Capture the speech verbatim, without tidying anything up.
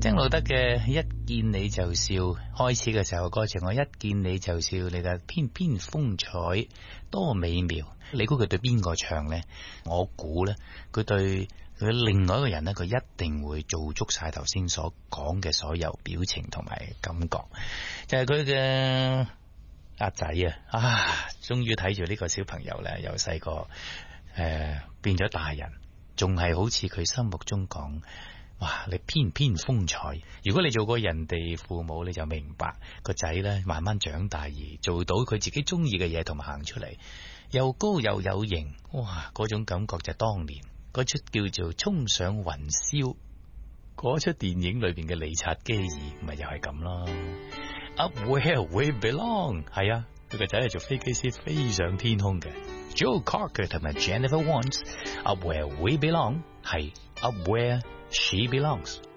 張路德嘅一見你就笑，開始嘅時候歌詞我一見你就笑，你嘅翩翩風采多美妙。你估佢對邊個唱呢？我估呢，佢對佢另外一個人呢，佢一定會做足晒頭先所講嘅所有表情同埋感覺，就係佢嘅阿仔啊！啊，終於睇住呢個小朋友呢，由細個誒變咗大人，仲係好似佢心目中講。哇！你翩翩風采，如果你做過人哋父母，你就明白個仔呢慢慢長大而做到佢自己中意嘅嘢，同埋行出嚟，又高又有型，哇！嗰種感覺就係當年嗰出叫做《衝上雲霄》嗰出電影裏邊嘅理察基爾，咪又係咁咯。Up where we belong， 係啊，佢個仔係做飛機師飛上天空嘅。Joe Cocker 同埋 Jennifer Warnes，Up where we belong 係 Up where she belongs。